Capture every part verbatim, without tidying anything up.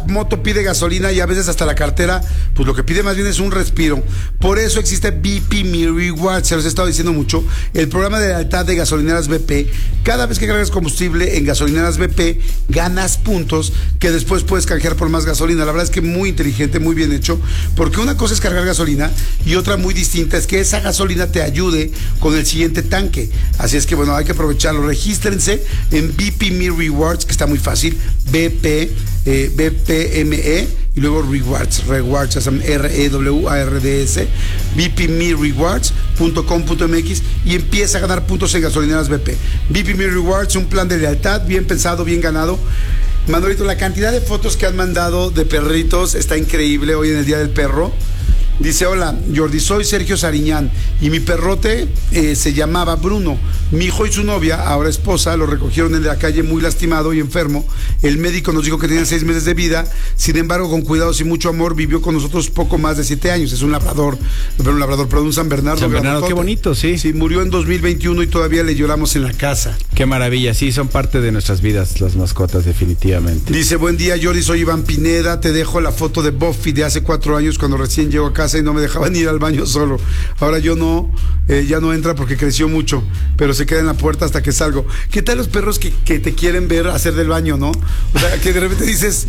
moto pide gasolina y a veces hasta la cartera, pues lo que pide más bien es un respiro. Por eso existe B P Me Rewards, se los he estado diciendo mucho, el programa de lealtad de gasolineras B P. Cada vez que cargas combustible en gasolineras B P, ganas puntos que después puedes canjear por más gasolina. La verdad es que muy inteligente, muy bien hecho, porque una cosa es cargar gasolina y otra muy distinta es que esa gasolina te ayude con el siguiente tanque. Así es que bueno, hay que aprovecharlo. Regístrense en B P Me Rewards, que está muy fácil, B P, eh, B P M E y luego Rewards, Rewards, R E W A R D S, B P Me Rewards punto com punto M X y empieza a ganar puntos en gasolineras B P. B P Me Rewards, un plan de lealtad bien pensado, bien ganado. Manolito, la cantidad de fotos que han mandado de perritos está increíble hoy en el Día del Perro. Dice, hola, Jordi, soy Sergio Sariñán y mi perrote eh, se llamaba Bruno. Mi hijo y su novia, ahora esposa, lo recogieron en la calle muy lastimado y enfermo. El médico nos dijo que tenía seis meses de vida. Sin embargo, con cuidados y mucho amor, vivió con nosotros poco más de siete años. Es un labrador, pero un labrador, pero un San Bernardo. San Bernardo, qué bonito, sí. Sí, murió en dos mil veintiuno y todavía le lloramos en la casa. Qué maravilla, sí, son parte de nuestras vidas las mascotas, definitivamente. Dice, buen día, Jordi, soy Iván Pineda. Te dejo la foto de Buffy de hace cuatro años cuando recién llegó a casa y no me dejaban ir al baño solo. Ahora yo no, eh, ya no entra porque creció mucho, pero se queda en la puerta hasta que salgo. ¿Qué tal los perros que, que te quieren ver hacer del baño, no? O sea, que de repente dices,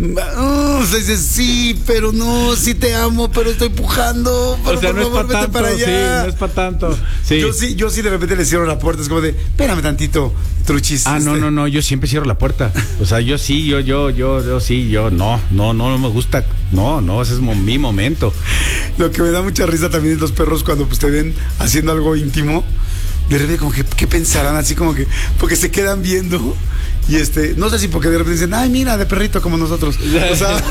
oh, o sea, dices, sí, pero no, sí te amo, pero estoy pujando. Pero o sea, por no favor, es para tanto, para allá. sí, no es para tanto. Sí. Yo sí, yo sí de repente le cierro la puerta, es como de, espérame tantito, truchis. Ah, este. no, no, no, yo siempre cierro la puerta. O sea, yo sí, yo, yo, yo, yo sí, yo, no, no, no, no me gusta, no, no, ese es mi momento. Lo que me da mucha risa también es los perros cuando pues, te ven haciendo algo íntimo. De repente como que, ¿qué pensarán? Así como que, porque se quedan viendo. Y este, no sé si porque de repente dicen, ay, mira, de perrito como nosotros. O sea,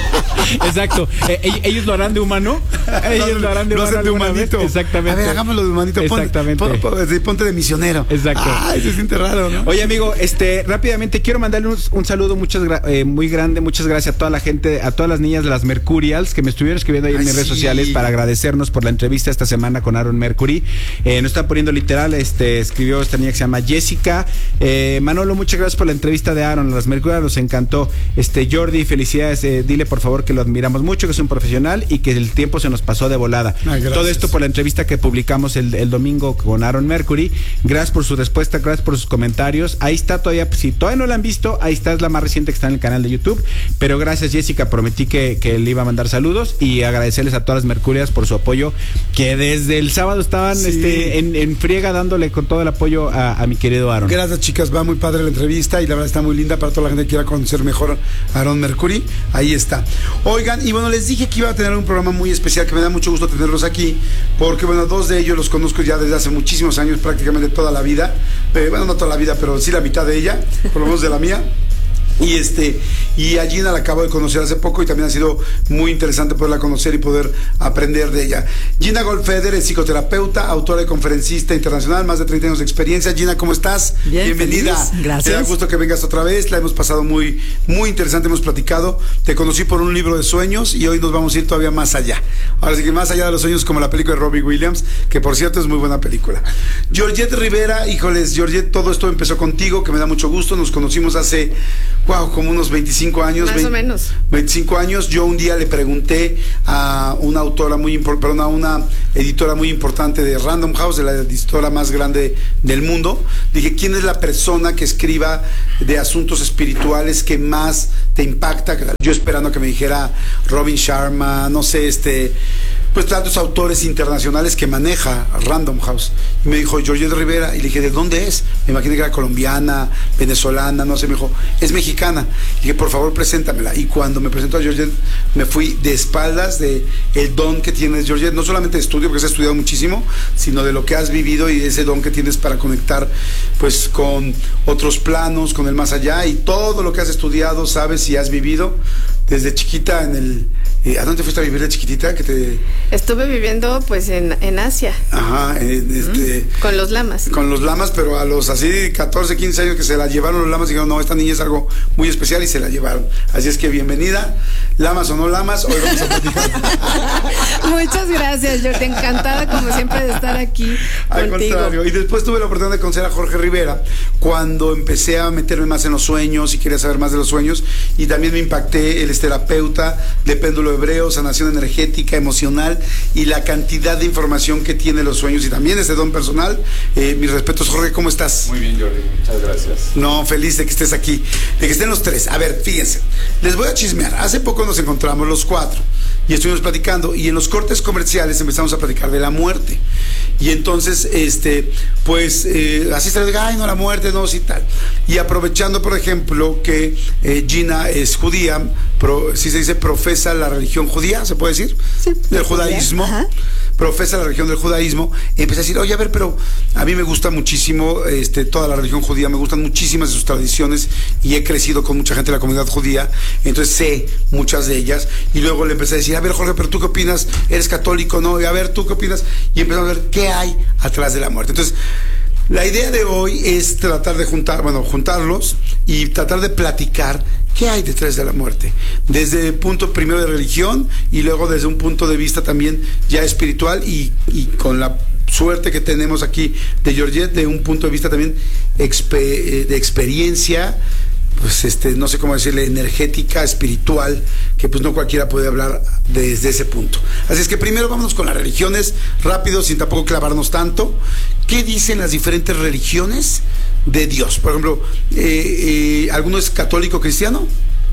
exacto. Eh, ellos lo harán de humano. Ellos lo harán de, lo humano hacen de humanito. Vez. Exactamente. A ver, hagámoslo de humanito. Exactamente. Ponte, ponte, ponte de misionero. Exacto. Ay, se siente raro, ¿no? Oye, amigo, este, rápidamente quiero mandarle un, un saludo muchas eh, muy grande, muchas gracias a toda la gente, a todas las niñas de las Mercurials que me estuvieron escribiendo ahí en ay, mis redes sí. sociales para agradecernos por la entrevista esta semana con Aaron Mercury. Eh, nos están poniendo literal, este, escribió esta niña que se llama Jessica. Eh, Manolo, muchas gracias por la entrevista de Aaron. A las Mercurials nos encantó. Este, Jordi, felicidades. Eh, dile por favor que lo admiramos mucho, que es un profesional y que el tiempo se nos pasó de volada. Ay, todo esto por la entrevista que publicamos el, el domingo con Aaron Mercury. Gracias por su respuesta, gracias por sus comentarios. Ahí está todavía, si todavía no la han visto, ahí está, es la más reciente que está en el canal de YouTube. Pero gracias, Jessica, prometí que, que le iba a mandar saludos y agradecerles a todas las Mercurias por su apoyo, que desde el sábado estaban sí. este, en, en friega dándole con todo el apoyo a, a mi querido Aaron. Gracias, chicas, va muy padre la entrevista y la verdad está muy linda para toda la gente que quiera conocer mejor a Aaron Mercury. Ahí está. Oigan, y bueno, les dije que iba a tener un programa muy especial, que me da mucho gusto tenerlos aquí, porque bueno, dos de ellos los conozco ya desde hace muchísimos años, prácticamente toda la vida. Eh, bueno, no toda la vida, pero sí la mitad de ella, por lo menos de la mía. Y este y a Gina la acabo de conocer hace poco y también ha sido muy interesante poderla conocer y poder aprender de ella. Gina Goldfeder es psicoterapeuta, autora y conferencista internacional, más de treinta años de experiencia. Gina, ¿cómo estás? Bien, bienvenida. Feliz. Gracias. Te da gusto que vengas otra vez, la hemos pasado muy, muy interesante, hemos platicado. Te conocí por un libro de sueños y hoy nos vamos a ir todavía más allá. Ahora sí que más allá de los sueños, como la película de Robbie Williams, que por cierto es muy buena película. Georgette Rivera, híjoles, Georgette, todo esto empezó contigo, que me da mucho gusto. Nos conocimos hace wow, como unos veinticinco años. Más veinte, o menos. veinticinco años. Yo un día le pregunté a una autora muy importante, perdón, a una editora muy importante de Random House, de la editora más grande del mundo. Dije, ¿quién es la persona que escriba de asuntos espirituales que más te impacta? Yo esperando que me dijera Robin Sharma, no sé, este... pues tantos autores internacionales que maneja Random House. Y me dijo Georgette Rivera, y le dije, ¿de dónde es? Me imaginé que era colombiana, venezolana, no sé. Me dijo, es mexicana. Y dije, por favor, preséntamela. Y cuando me presentó a Georgette, me fui de espaldas de el don que tienes, Georgette, no solamente de estudio, porque has estudiado muchísimo, sino de lo que has vivido y ese don que tienes para conectar pues con otros planos, con el más allá, y todo lo que has estudiado, sabes y has vivido desde chiquita en el... Eh, ¿a dónde fuiste a vivir de chiquitita? Que te... Estuve viviendo pues en, en Asia. Ajá, eh, este, ¿Mm? Con los lamas. Con los lamas, pero a los así catorce, quince años que se la llevaron los lamas, dijeron, no, esta niña es algo muy especial y se la llevaron. Así es que bienvenida. ¿Lamas o no lamas? Hoy vamos a platicar. Muchas gracias, Jordi. Encantada, como siempre, de estar aquí Al contigo. contrario. Y después tuve la oportunidad de conocer a Jorge Rivera cuando empecé a meterme más en los sueños y quería saber más de los sueños. Y también me impacté. Él es terapeuta de péndulo hebreo, sanación energética, emocional y la cantidad de información que tiene los sueños y también ese don personal. Eh, mis respetos, Jorge, ¿cómo estás? Muy bien, Jordi, muchas gracias. No, feliz de que estés aquí, de que estén los tres. A ver, fíjense, les voy a chismear. Hace poco nos encontramos los cuatro y estuvimos platicando y en los cortes comerciales empezamos a platicar de la muerte. Y entonces, este, pues, eh, así se le diga, ay, no, la muerte, no, sí, tal. Y aprovechando, por ejemplo, que eh, Gina es judía, pro, si se dice, profesa la religión judía, ¿se puede decir? Sí. Del judaísmo. Ajá. Profesa la religión del judaísmo, empecé a decir, oye, a ver, pero a mí me gusta muchísimo este, toda la religión judía, me gustan muchísimas de sus tradiciones y he crecido con mucha gente de la comunidad judía, entonces sé muchas de ellas. Y luego le empecé a decir, a ver, Jorge, pero ¿tú qué opinas? ¿Eres católico, no? Y a ver, ¿tú qué opinas? Y empezamos a ver qué hay atrás de la muerte. Entonces, la idea de hoy es tratar de juntar, bueno, juntarlos y tratar de platicar qué hay detrás de la muerte, desde el punto primero de religión y luego desde un punto de vista también ya espiritual y, y con la suerte que tenemos aquí de Georgette, de un punto de vista también expe, de experiencia, pues este, no sé cómo decirle, energética, espiritual, que pues no cualquiera puede hablar desde ese punto. Así es que primero vámonos con las religiones, rápido, sin tampoco clavarnos tanto. ¿Qué dicen las diferentes religiones de Dios? Por ejemplo, eh, eh, ¿alguno es católico cristiano?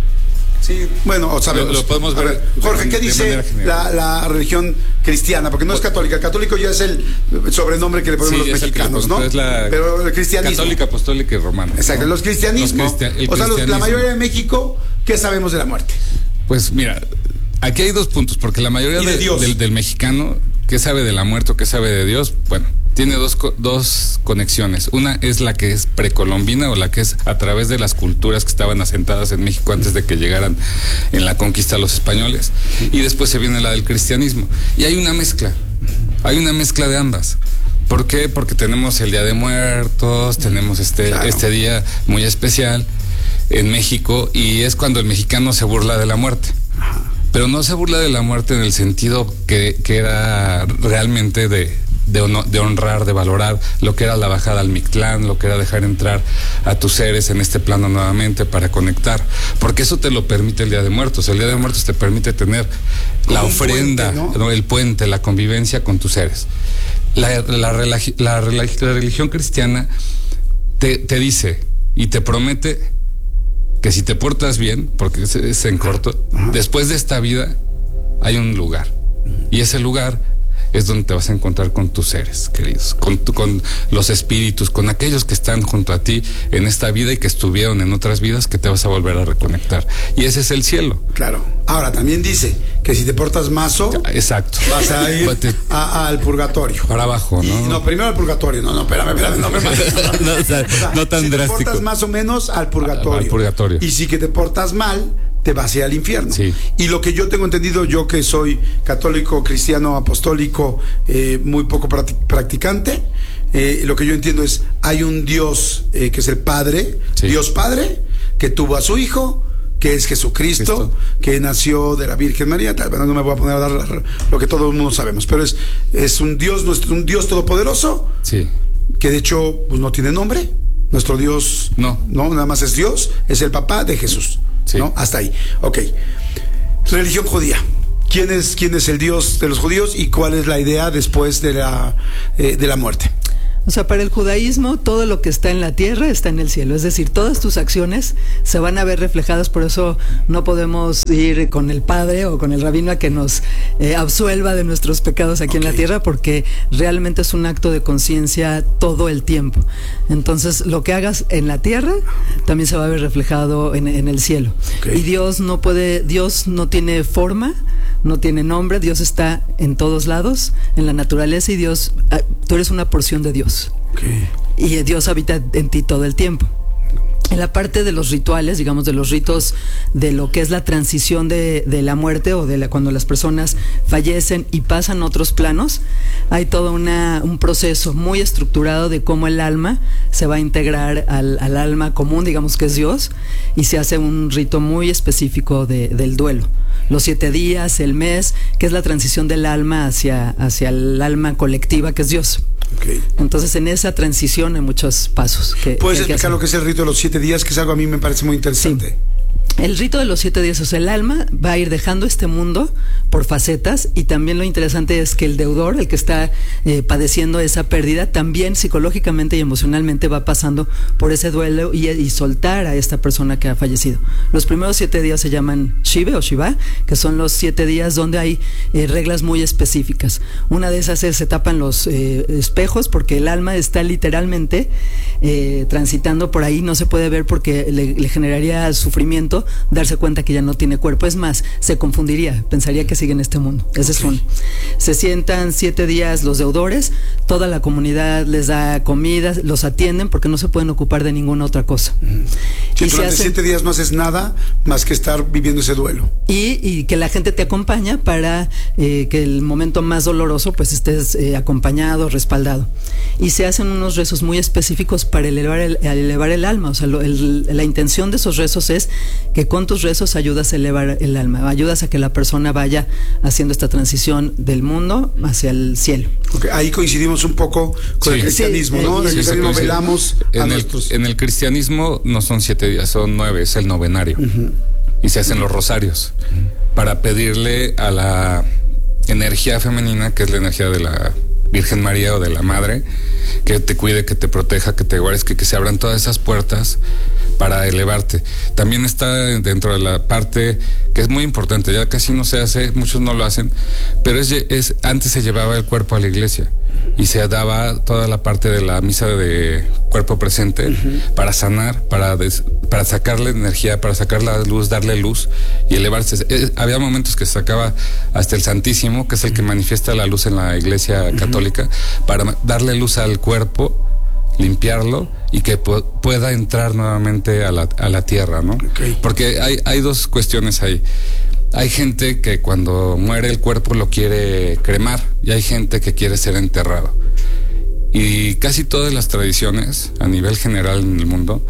Sí, Bueno, o sabemos. Lo, lo podemos ver. A ver, Jorge, de, ¿qué de dice la, la religión cristiana? Porque no es católica. El católico ya es el sobrenombre que le ponemos Sí, los es el que mexicanos, le ¿no? ponemos, pero es la Pero el cristianismo. Católica, apostólica y romana. Exacto, ¿no? los cristianismos. Los cristia- el o sea, los- la cristianismo. mayoría de México, ¿qué sabemos de la muerte? Pues mira, aquí hay dos puntos, porque la mayoría Y de de- Dios. del, del mexicano, ¿qué sabe de la muerte o qué sabe de Dios? Bueno, tiene dos, co- dos conexiones. Una es la que es precolombina o la que es a través de las culturas que estaban asentadas en México antes de que llegaran en la conquista los españoles. Y después se viene la del cristianismo. Y hay una mezcla, hay una mezcla de ambas. ¿Por qué? Porque tenemos el Día de Muertos, tenemos este, Claro. este día muy especial en México y es cuando el mexicano se burla de la muerte. Pero no se burla de la muerte en el sentido que, que era realmente de, de, hono- de honrar, de valorar lo que era la bajada al Mictlán, lo que era dejar entrar a tus seres en este plano nuevamente para conectar. Porque eso te lo permite el Día de Muertos. El Día de Muertos te permite tener la Como un ofrenda, puente, ¿no? ¿no? El puente, la convivencia con tus seres. La, la, religi- la, religi- la religión cristiana te, te dice y te promete que si te portas bien, porque es, es en corto, Ajá. después de esta vida hay un lugar. Y ese lugar es donde te vas a encontrar con tus seres queridos, con, tu, con los espíritus, con aquellos que están junto a ti en esta vida y que estuvieron en otras vidas, que te vas a volver a reconectar. Y ese es el cielo. Claro. Ahora, también dice que si te portas mazo, Exacto. vas a ir Te- a- al purgatorio. para abajo, Y, ¿no? no, primero al purgatorio. No, no, espérame, espérame, no me mates. No, o sea, O sea, no tan si drástico. te portas más o menos al purgatorio. Al purgatorio. Y si que te portas mal, te vas a ir al infierno. Sí. Y lo que yo tengo entendido, yo que soy católico, cristiano, apostólico, eh, muy poco practi- practicante, eh, lo que yo entiendo es, hay un Dios eh, que es el Padre, Sí. Dios Padre, que tuvo a su Hijo, que es Jesucristo, Cristo. que nació de la Virgen María. Tal, bueno, no me voy a poner a dar la- lo que todo el mundo sabemos, pero es, es un Dios, nuestro, un Dios todopoderoso, Sí. que de hecho pues, no tiene nombre. Nuestro Dios No. no, nada más es Dios, es el papá de Jesús. Sí. ¿No? Hasta ahí. Ok. Religión judía. ¿Quién es, quién es el Dios de los judíos y cuál es la idea después de la, eh, de la muerte? O sea, para el judaísmo, todo lo que está en la tierra está en el cielo. Es decir, todas tus acciones se van a ver reflejadas. Por eso no podemos ir con el padre o con el rabino a que nos eh, absuelva de nuestros pecados aquí Ok. en la tierra, porque realmente es un acto de conciencia todo el tiempo. Entonces, lo que hagas en la tierra también se va a ver reflejado en, en el cielo. Ok. Y Dios no puede, Dios no tiene forma, no tiene nombre. Dios está en todos lados, en la naturaleza, y Dios, ah, tú eres una porción de Dios. Okay. Y Dios habita en ti todo el tiempo. En la parte de los rituales, digamos, de los ritos de lo que es la transición de, de la muerte o de la, cuando las personas fallecen y pasan a otros planos, hay todo una, un proceso muy estructurado de cómo el alma se va a integrar al, al alma común, digamos que es Dios, y se hace un rito muy específico de, del duelo. los siete días, el mes, que es la transición del alma hacia, hacia el alma colectiva que es Dios. Okay. Entonces en esa transición hay muchos pasos. Que, ¿Puedes que explicar hacer. lo que es el rito de los siete días? Que es algo a mí me parece muy interesante. Sí. El rito de los siete días, o sea, el alma va a ir dejando este mundo por facetas, y también lo interesante es que el deudor, el que está eh, padeciendo esa pérdida, también psicológicamente y emocionalmente va pasando por ese duelo y, y soltar a esta persona que ha fallecido. Los primeros siete días se llaman Shiva o Shiva, que son los siete días donde hay eh, reglas muy específicas. Una de esas es se tapan los eh, espejos, porque el alma está literalmente eh, transitando por ahí, no se puede ver porque le, le generaría sufrimiento darse cuenta que ya no tiene cuerpo. Es más, se confundiría, pensaría que sigue en este mundo. Ese es uno. Se sientan siete días los deudores, toda la comunidad les da comida, los atienden porque no se pueden ocupar de ninguna otra cosa. Mm. Sí, y durante hacen, siete días no haces nada más que estar viviendo ese duelo. Y, y que la gente te acompaña para eh, que el momento más doloroso pues estés eh, acompañado, respaldado. Y se hacen unos rezos muy específicos para elevar el, elevar el alma. O sea, lo, el, la intención de esos rezos es que con tus rezos ayudas a elevar el alma, ayudas a que la persona vaya haciendo esta transición del mundo hacia el cielo. Okay, ahí coincidimos un poco con sí. el cristianismo, sí, ¿no? En el sí, cristianismo velamos en a el, nuestros... En el cristianismo no son siete días, son nueve, es el novenario. Uh-huh. Y se hacen uh-huh. los rosarios uh-huh. para pedirle a la energía femenina, que es la energía de la Virgen María o de la Madre, que te cuide, que te proteja, que te guardes, que, que se abran todas esas puertas para elevarte. También está dentro de la parte que es muy importante, ya casi no se hace, muchos no lo hacen, pero es, es antes se llevaba el cuerpo a la iglesia y se daba toda la parte de la misa de cuerpo presente uh-huh. para sanar, para, des, para sacarle energía, para sacar la luz, darle luz y elevarse. Es, había momentos que se sacaba hasta el Santísimo, que es el que manifiesta la luz en la iglesia católica, uh-huh. para darle luz al cuerpo, limpiarlo y que pu- pueda entrar nuevamente a la, a la tierra, ¿no? Okay. Porque hay, hay dos cuestiones ahí. Hay gente que cuando muere el cuerpo lo quiere cremar y hay gente que quiere ser enterrado. Y casi todas las tradiciones, a nivel general en el mundo,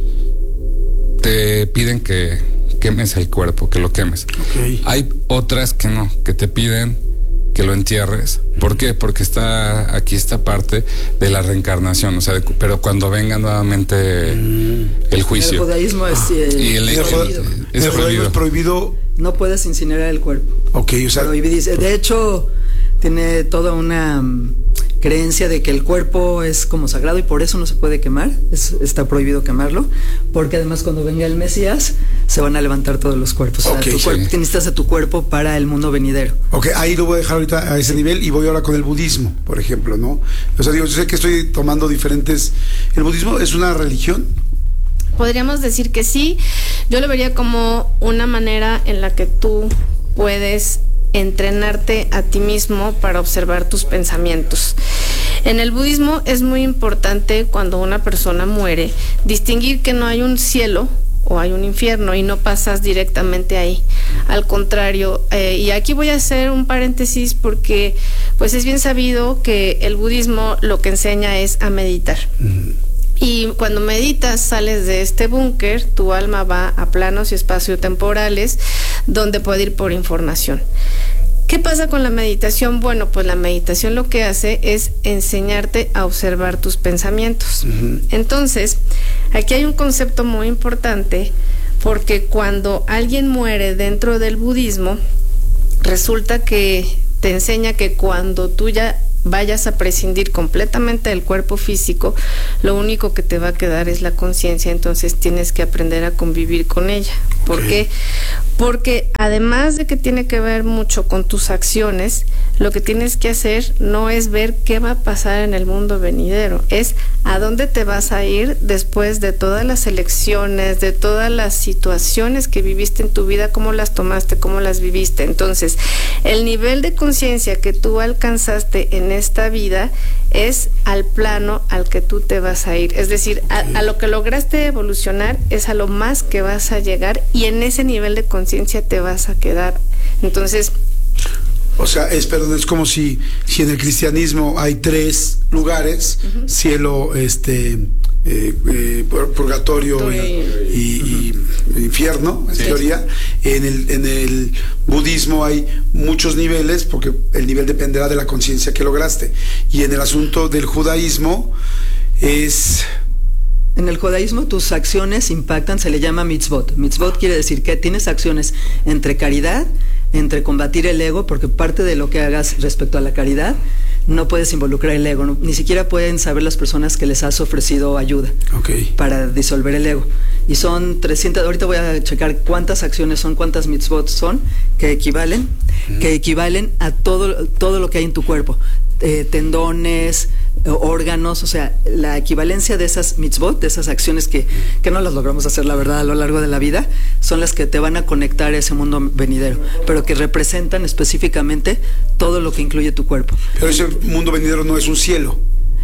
te piden que quemes el cuerpo, que lo quemes. Okay. Hay otras que no, que te piden que lo entierres. ¿Por qué? Porque está aquí esta parte de la reencarnación, o sea, de, pero cuando venga nuevamente mm. el juicio. El judaísmo es, eh, y el, es prohibido. Es el prohibido. Es prohibido. No puedes incinerar el cuerpo. Ok, o sea. Prohibido. De hecho, tiene toda una um, creencia de que el cuerpo es como sagrado y por eso no se puede quemar. Es, está prohibido quemarlo, porque además cuando venga el Mesías se van a levantar todos los cuerpos. Okay, o sea, tu sí. cuerpo, necesitas de tu cuerpo para el mundo venidero. Ok, ahí lo voy a dejar ahorita a ese nivel y voy ahora con el budismo, por ejemplo, ¿no? O sea, digo, yo sé que estoy tomando diferentes... ¿El budismo es una religión? Podríamos decir que sí. Yo lo vería como una manera en la que tú puedes entrenarte a ti mismo para observar tus pensamientos. En el budismo es muy importante, cuando una persona muere, distinguir que no hay un cielo o hay un infierno y no pasas directamente ahí. Al contrario, eh, y aquí voy a hacer un paréntesis porque pues es bien sabido que el budismo lo que enseña es a meditar. Mm. Y cuando meditas, sales de este búnker, tu alma va a planos y espaciotemporales donde puede ir por información. ¿Qué pasa con la meditación? Bueno, pues la meditación lo que hace es enseñarte a observar tus pensamientos. Uh-huh. Entonces, aquí hay un concepto muy importante, porque cuando alguien muere dentro del budismo, resulta que te enseña que cuando tú ya vayas a prescindir completamente del cuerpo físico, lo único que te va a quedar es la conciencia, entonces tienes que aprender a convivir con ella. ¿Por okay. qué? Porque además de que tiene que ver mucho con tus acciones, lo que tienes que hacer no es ver qué va a pasar en el mundo venidero, es a dónde te vas a ir después de todas las elecciones, de todas las situaciones que viviste en tu vida, cómo las tomaste, cómo las viviste. Entonces, el nivel de conciencia que tú alcanzaste en esta vida es al plano al que tú te vas a ir, es decir, a, a lo que lograste evolucionar es a lo más que vas a llegar y en ese nivel de conciencia te vas a quedar. Entonces, O sea, es, perdón, es como si, si en el cristianismo hay tres lugares, uh-huh. cielo, este, eh, eh, purgatorio y, y, uh-huh. y infierno, en sí. teoría. En el, en el budismo hay muchos niveles, porque el nivel dependerá de la conciencia que lograste. Y en el asunto del judaísmo es... En el judaísmo tus acciones impactan, se le llama mitzvot. Mitzvot quiere decir que tienes acciones entre caridad, entre combatir el ego, porque parte de lo que hagas respecto a la caridad no puedes involucrar el ego, no, ni siquiera pueden saber las personas que les has ofrecido ayuda okay. para disolver el ego. Y son trescientas, ahorita voy a checar cuántas acciones son, cuántas mitzvot son, que equivalen, uh-huh. que equivalen a todo, todo lo que hay en tu cuerpo. Eh, tendones, órganos, o sea, la equivalencia de esas mitzvot, de esas acciones que, que no las logramos hacer, la verdad, a lo largo de la vida, son las que te van a conectar a ese mundo venidero, pero que representan específicamente todo lo que incluye tu cuerpo. Pero ese mundo venidero no es un cielo.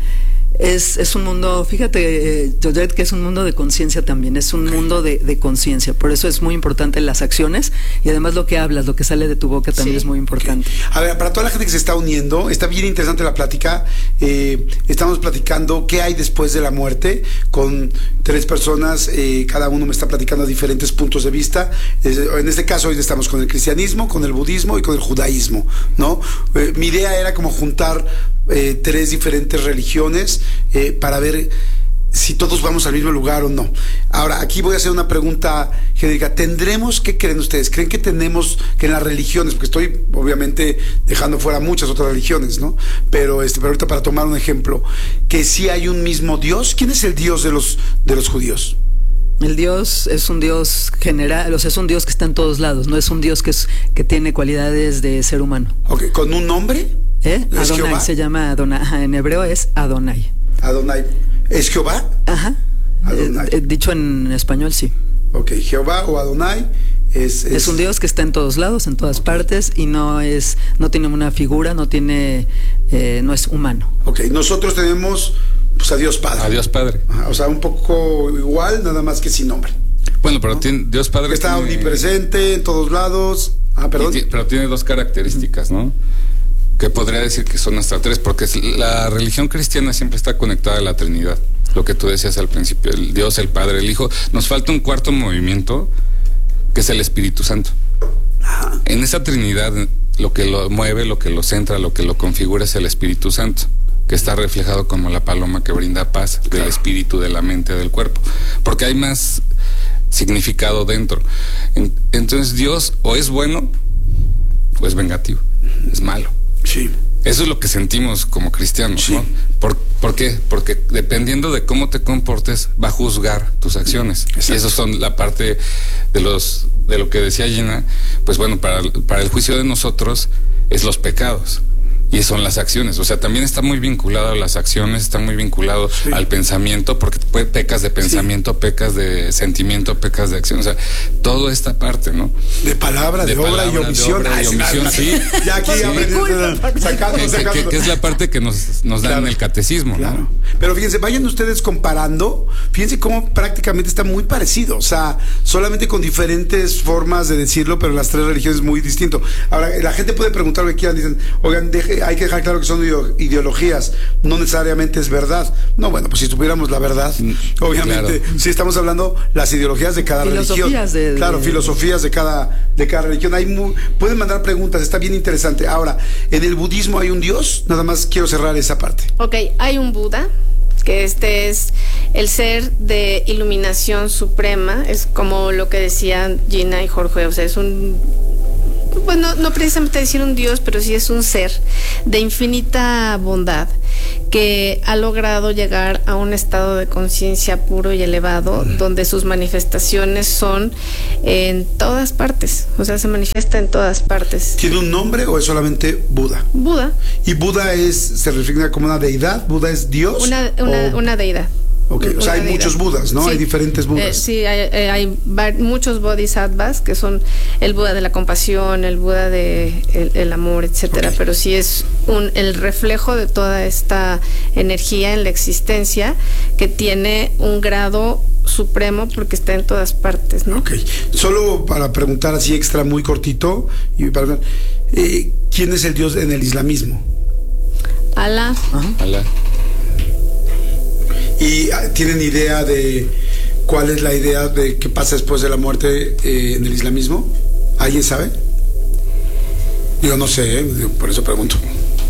Es, es un mundo, fíjate, eh, Georgette, que es un mundo de conciencia también, es un okay. mundo de, de conciencia, por eso es muy importante las acciones y además lo que hablas, lo que sale de tu boca también sí. es muy importante. Okay. A ver, para toda la gente que se está uniendo, está bien interesante la plática, eh, estamos platicando qué hay después de la muerte, con tres personas, eh, cada uno me está platicando diferentes puntos de vista, eh, en este caso hoy estamos con el cristianismo, con el budismo y con el judaísmo, ¿no? Eh, mi idea era como juntar Eh, tres diferentes religiones eh, para ver si todos vamos al mismo lugar o no. Ahora, aquí voy a hacer una pregunta genérica. ¿Tendremos, qué creen ustedes? ¿Creen que tenemos, que en las religiones, porque estoy obviamente dejando fuera muchas otras religiones, ¿no? Pero, este, pero ahorita para tomar un ejemplo, que sí hay un mismo Dios? ¿Quién es el Dios de los, de los judíos? El Dios es un Dios general, o sea, es un Dios que está en todos lados, no es un Dios que, es, que tiene cualidades de ser humano. Ok, ¿con un nombre? ¿Eh? Adonai, Jehová? Se llama Adonai, ajá, en hebreo es Adonai. Adonai, ¿es Jehová? Ajá, Adonai. Eh, dicho en español, sí. Ok, Jehová o Adonai es... Es, es un Dios que está en todos lados, en todas okay. partes, y no es, no tiene una figura, no tiene, eh, no es humano. Ok, nosotros tenemos... Pues a Dios Padre. A Dios Padre. Ajá, o sea, un poco igual, nada más que sin nombre. Bueno, pero ¿no? tiene, Dios Padre... Que está tiene, omnipresente en todos lados. Ah, perdón. T- pero tiene dos características, ¿no? Que podría decir que son hasta tres, porque la religión cristiana siempre está conectada a la Trinidad. Lo que tú decías al principio, el Dios, el Padre, el Hijo. Nos falta un cuarto movimiento, que es el Espíritu Santo. Ajá. En esa Trinidad, lo que lo mueve, lo que lo centra, lo que lo configura es el Espíritu Santo, que está reflejado como la paloma que brinda paz, claro. del espíritu, de la mente, del cuerpo, porque hay más significado dentro. Entonces Dios o es bueno o es vengativo, es malo. Sí. Eso es lo que sentimos como cristianos, sí. ¿no? ¿Por, ¿Por qué? Porque dependiendo de cómo te comportes, va a juzgar tus acciones. Exacto. Y eso son la parte de los de lo que decía Gina, pues bueno, para, para el juicio de nosotros es los pecados. Y son las acciones, o sea, también está muy vinculado a las acciones, está muy vinculado sí. al pensamiento, porque pecas de pensamiento, sí. pecas de sentimiento, pecas de acción, o sea, toda esta parte, ¿no? De palabra, de, de obra palabra, y omisión. De obra y omisión, sí. Ya aquí sí. Sacando, sacando. Que, que, que es la parte que nos, nos dan claro. en el catecismo, claro. ¿no? Pero fíjense, vayan ustedes comparando, fíjense cómo prácticamente está muy parecido, o sea, solamente con diferentes formas de decirlo, pero las tres religiones muy distinto. Ahora, la gente puede preguntar lo que quieran, dicen, oigan, deje hay que dejar claro que son ideologías, no necesariamente es verdad. No, bueno, pues si tuviéramos la verdad, obviamente, claro. sí estamos hablando las ideologías de cada filosofías religión. De, claro, de... filosofías de cada, de cada religión. Hay muy, pueden mandar preguntas, está bien interesante. Ahora, ¿en el budismo hay un dios? Nada más quiero cerrar esa parte. Ok, hay un Buda, que este es el ser de iluminación suprema, es como lo que decían Gina y Jorge, o sea, es un... pues no, no precisamente decir un Dios, pero sí es un ser de infinita bondad que ha logrado llegar a un estado de conciencia puro y elevado, mm. donde sus manifestaciones son en todas partes, o sea, se manifiesta en todas partes. ¿Tiene un nombre o es solamente Buda? Buda. ¿Y Buda es, se refiere como una deidad? ¿Buda es Dios? Una, una, o... una deidad. Okay, o sea, hay deidad. Muchos Budas, ¿no? Sí. Hay diferentes Budas. Eh, sí, hay, eh, hay muchos bodhisattvas, que son el Buda de la compasión, el Buda de el, el amor, etcétera. Okay. Pero sí es un el reflejo de toda esta energía en la existencia, que tiene un grado supremo porque está en todas partes, ¿no? Ok. Solo para preguntar así extra muy cortito, y para, eh, ¿quién es el Dios en el islamismo? Alá. Alá. ¿Y ah, tienen idea de cuál es la idea de qué pasa después de la muerte eh, en el islamismo? ¿Alguien sabe? Yo no sé, ¿eh? Por eso pregunto.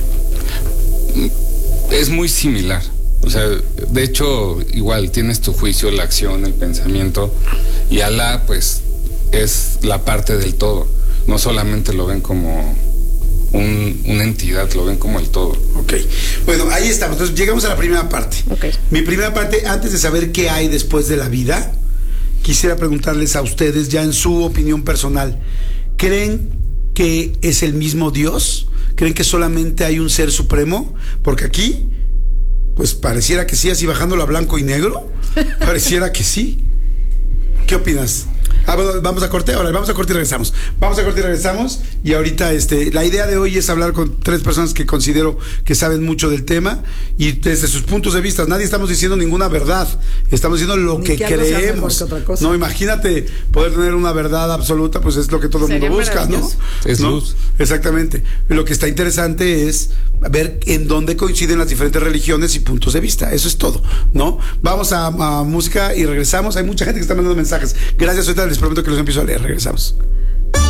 Es muy similar. O sea, de hecho, igual tienes tu juicio, la acción, el pensamiento, y Alá, pues, es la parte del todo. No solamente lo ven como un, una entidad, lo ven como el todo. Ok. Bueno, ahí estamos. Entonces, llegamos a la primera parte. Okay. Mi primera parte, antes de saber qué hay después de la vida, quisiera preguntarles a ustedes, ya en su opinión personal, ¿creen que es el mismo Dios? ¿Creen que solamente hay un ser supremo? Porque aquí, pues pareciera que sí, así bajándolo a blanco y negro, pareciera que sí. ¿Qué opinas? Ah, bueno, vamos a corte, ahora vamos a corte y regresamos. Vamos a corte y regresamos. Y ahorita, este, la idea de hoy es hablar con tres personas que considero que saben mucho del tema y desde sus puntos de vista. Nadie estamos diciendo ninguna verdad, estamos diciendo lo Ni que que algo sea mejor creemos. que otra cosa. No, imagínate poder tener una verdad absoluta, pues es lo que todo el Sería mundo busca, ¿no? maravilloso. Es ¿No? luz. Exactamente. Lo que está interesante es ver en dónde coinciden las diferentes religiones y puntos de vista. Eso es todo, ¿no? Vamos a, a música y regresamos. Hay mucha gente que está mandando mensajes. Gracias, ahorita les prometo que los empiezo a leer. Regresamos.